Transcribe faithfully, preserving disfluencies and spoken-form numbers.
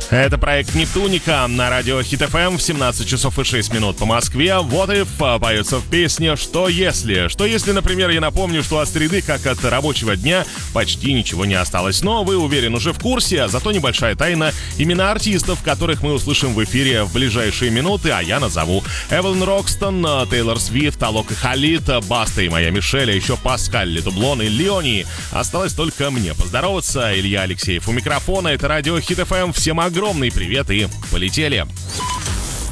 Это проект «Нептуника» на радио Хит эф эм в семнадцать часов и шесть минут по Москве. Вот и поется в песне «Что если?». Что если, например, я напомню, что от среды, как от рабочего дня, почти ничего не осталось. Но вы, уверен, уже в курсе, зато небольшая тайна. Имена артистов, которых мы услышим в эфире в ближайшие минуты, а я назову: Эвелин Рокстон, Тейлор Свифт, Алок и Халид, Баста и Моя Мишель, а еще Паскаль Летублон и Леони. Осталось только мне поздороваться. Илья Алексеев у микрофона. Это радио Хит эф эм. Всем огромный привет и полетели!